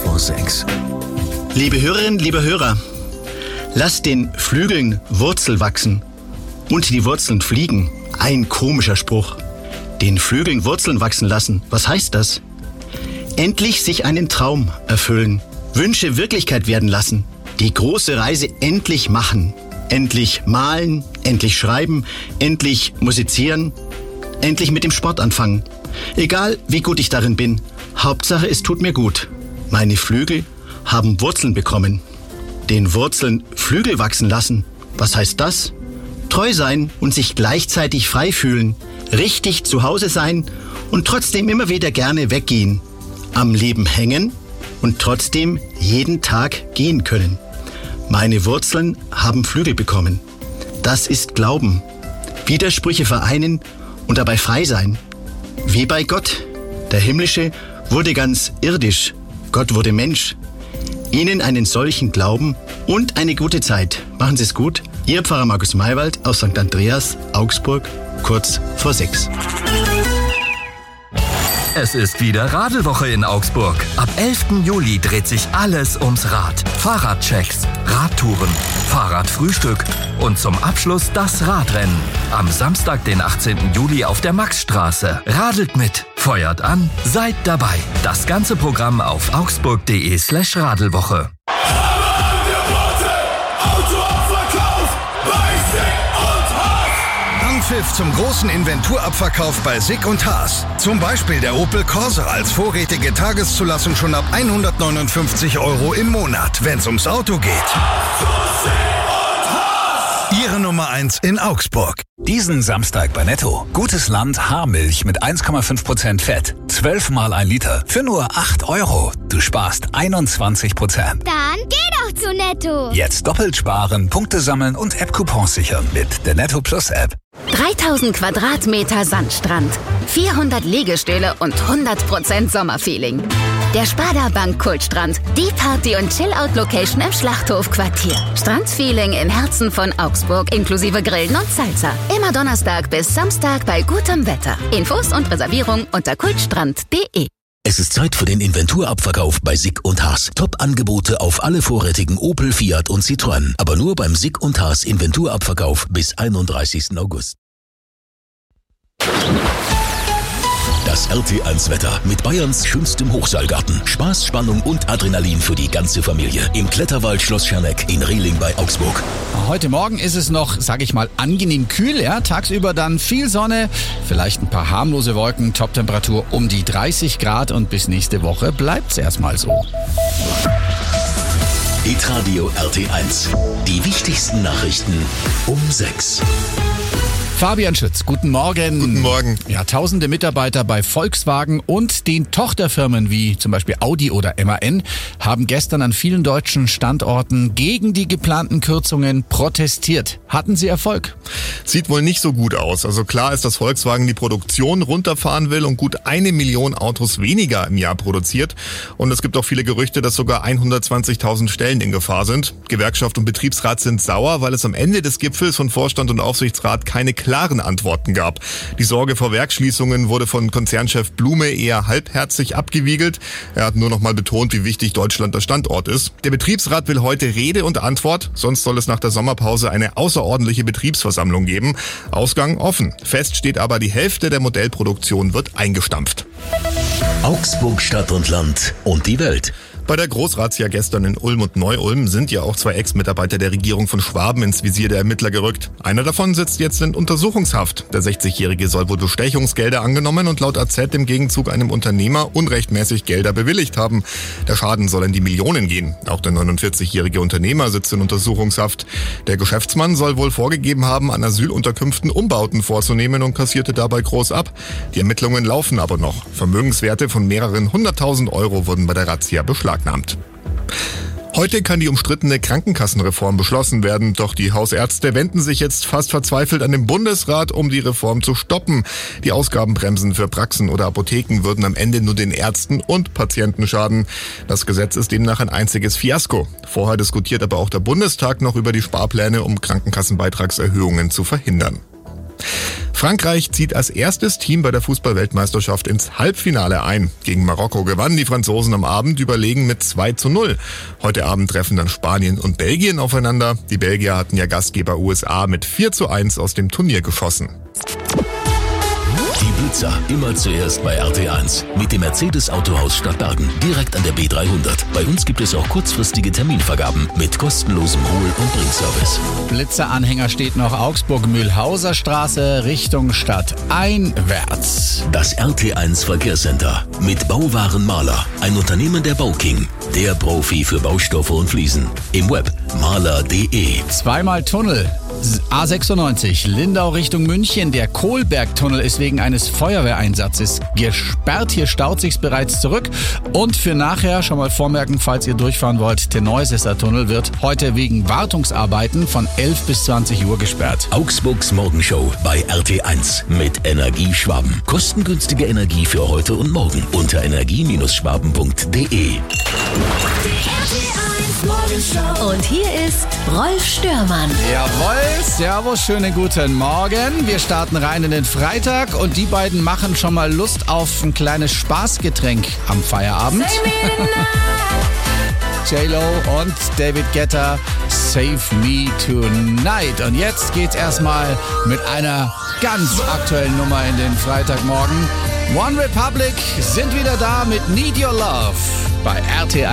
vor 6. Liebe Hörerinnen, liebe Hörer, lasst den Flügeln Wurzel wachsen und die Wurzeln fliegen. Ein komischer Spruch. Den Flügeln Wurzeln wachsen lassen. Was heißt das? Endlich sich einen Traum erfüllen. Wünsche Wirklichkeit werden lassen. Die große Reise endlich machen. Endlich malen, endlich schreiben, endlich musizieren, endlich mit dem Sport anfangen. Egal, wie gut ich darin bin, Hauptsache, es tut mir gut. Meine Flügel haben Wurzeln bekommen. Den Wurzeln Flügel wachsen lassen. Was heißt das? Treu sein und sich gleichzeitig frei fühlen. Richtig zu Hause sein und trotzdem immer wieder gerne weggehen. Am Leben hängen und trotzdem jeden Tag gehen können. Meine Wurzeln haben Flügel bekommen. Das ist Glauben. Widersprüche vereinen und dabei frei sein. Wie bei Gott. Der Himmlische wurde ganz irdisch. Gott wurde Mensch. Ihnen einen solchen Glauben und eine gute Zeit. Machen Sie es gut. Ihr Pfarrer Markus Maywald aus St. Andreas, Augsburg, kurz vor 6. Es ist wieder Radelwoche in Augsburg. Ab 11. Juli dreht sich alles ums Rad. Fahrradchecks, Radtouren, Fahrradfrühstück und zum Abschluss das Radrennen. Am Samstag, den 18. Juli auf der Maxstraße. Radelt mit, feuert an, seid dabei. Das ganze Programm auf augsburg.de/Radelwoche. Anpfiff zum großen Inventurabverkauf bei Sick und Haas. Zum Beispiel der Opel Corsa als vorrätige Tageszulassung schon ab 159 € im Monat, wenn es ums Auto geht. Ihre Nummer 1 in Augsburg. Diesen Samstag bei Netto. Gutes Land Haarmilch mit 1,5% Fett. 12 mal 1 Liter für nur 8 €. Du sparst 21%. Dann geh doch zu Netto. Jetzt doppelt sparen, Punkte sammeln und App-Coupons sichern mit der Netto Plus App. 3000 Quadratmeter Sandstrand, 400 Liegestühle und 100% Sommerfeeling. Der Sparda Bank Kultstrand, die Party- und Chill-Out-Location im Schlachthofquartier. Strandfeeling im Herzen von Augsburg inklusive Grillen und Salsa. Immer Donnerstag bis Samstag bei gutem Wetter. Infos und Reservierung unter kultstrand.de. Es ist Zeit für den Inventurabverkauf bei Sick und Haas. Top-Angebote auf alle vorrätigen Opel, Fiat und Citroën. Aber nur beim Sick und Haas Inventurabverkauf bis 31. August. Das RT1-Wetter mit Bayerns schönstem Hochseilgarten. Spaß, Spannung und Adrenalin für die ganze Familie. Im Kletterwald Schloss Scherneck in Rehling bei Augsburg. Heute Morgen ist es noch, sage ich mal, angenehm kühl. Ja? Tagsüber dann viel Sonne, vielleicht ein paar harmlose Wolken, Toptemperatur um die 30 Grad und bis nächste Woche bleibt's erstmal so. Hitradio RT1. Die wichtigsten Nachrichten um 6. Fabian Schütz, guten Morgen. Guten Morgen. Ja, tausende Mitarbeiter bei Volkswagen und den Tochterfirmen wie zum Beispiel Audi oder MAN haben gestern an vielen deutschen Standorten gegen die geplanten Kürzungen protestiert. Hatten sie Erfolg? Sieht wohl nicht so gut aus. Also klar ist, dass Volkswagen die Produktion runterfahren will und gut 1 Million Autos weniger im Jahr produziert. Und es gibt auch viele Gerüchte, dass sogar 120.000 Stellen in Gefahr sind. Gewerkschaft und Betriebsrat sind sauer, weil es am Ende des Gipfels von Vorstand und Aufsichtsrat keine klaren Antworten gab. Die Sorge vor Werksschließungen wurde von Konzernchef Blume eher halbherzig abgewiegelt. Er hat nur noch mal betont, wie wichtig Deutschland der Standort ist. Der Betriebsrat will heute Rede und Antwort, sonst soll es nach der Sommerpause eine außerordentliche Betriebsversammlung geben. Ausgang offen. Fest steht aber, die Hälfte der Modellproduktion wird eingestampft. Augsburg, Stadt und Land und die Welt. Bei der Großrazzia gestern in Ulm und Neu-Ulm sind ja auch 2 Ex-Mitarbeiter der Regierung von Schwaben ins Visier der Ermittler gerückt. Einer davon sitzt jetzt in Untersuchungshaft. Der 60-Jährige soll wohl Bestechungsgelder angenommen und laut AZ im Gegenzug einem Unternehmer unrechtmäßig Gelder bewilligt haben. Der Schaden soll in die Millionen gehen. Auch der 49-jährige Unternehmer sitzt in Untersuchungshaft. Der Geschäftsmann soll wohl vorgegeben haben, an Asylunterkünften Umbauten vorzunehmen und kassierte dabei groß ab. Die Ermittlungen laufen aber noch. Vermögenswerte von mehreren 100.000 € wurden bei der Razzia beschlagnahmt. Heute kann die umstrittene Krankenkassenreform beschlossen werden, doch die Hausärzte wenden sich jetzt fast verzweifelt an den Bundesrat, um die Reform zu stoppen. Die Ausgabenbremsen für Praxen oder Apotheken würden am Ende nur den Ärzten und Patienten schaden. Das Gesetz ist demnach ein einziges Fiasko. Vorher diskutiert aber auch der Bundestag noch über die Sparpläne, um Krankenkassenbeitragserhöhungen zu verhindern. Frankreich zieht als erstes Team bei der Fußball-Weltmeisterschaft ins Halbfinale ein. Gegen Marokko gewannen die Franzosen am Abend überlegen mit 2:0. Heute Abend treffen dann Spanien und Belgien aufeinander. Die Belgier hatten ja Gastgeber USA mit 4:1 aus dem Turnier geschossen. Die Blitzer immer zuerst bei RT1 mit dem Mercedes Autohaus Stadtbergen, direkt an der B300. Bei uns gibt es auch kurzfristige Terminvergaben mit kostenlosem Hol- und Bringservice. Blitzeranhänger steht noch Augsburg-Mühlhauser Straße Richtung Stadt einwärts. Das RT1 Verkehrscenter mit Bauwaren Maler, ein Unternehmen der Bauking, der Profi für Baustoffe und Fliesen. Im Web maler.de. Zweimal Tunnel. A96 Lindau Richtung München. Der Kohlbergtunnel ist wegen eines Feuerwehreinsatzes gesperrt. Hier staut sich's bereits zurück. Und für nachher schon mal vormerken, falls ihr durchfahren wollt, der Neusässer Tunnel wird heute wegen Wartungsarbeiten von 11 bis 20 Uhr gesperrt. Augsburgs Morgenshow bei RT1 mit Energie Schwaben. Kostengünstige Energie für heute und morgen unter energie-schwaben.de. Und hier ist Rolf Störmann. Jawohl, servus, schönen guten Morgen. Wir starten rein in den Freitag und die beiden machen schon mal Lust auf ein kleines Spaßgetränk am Feierabend. J-Lo und David Guetta, Save Me Tonight. Und jetzt geht's erstmal mit einer ganz aktuellen Nummer in den Freitagmorgen. One Republic sind wieder da mit Need Your Love bei RT1.